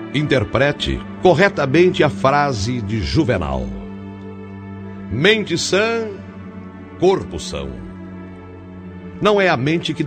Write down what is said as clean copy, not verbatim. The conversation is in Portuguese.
Interprete corretamente a frase de Juvenal: mente sã, corpo são. Não é a mente que